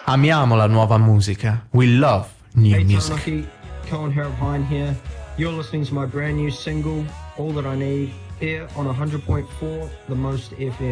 Amiamo la nuova musica. We love new Hey music. Taranaki, Cohen Harold Hine here. You're listening to my brand new single, All That I Need, here on 100.4 The Most FM.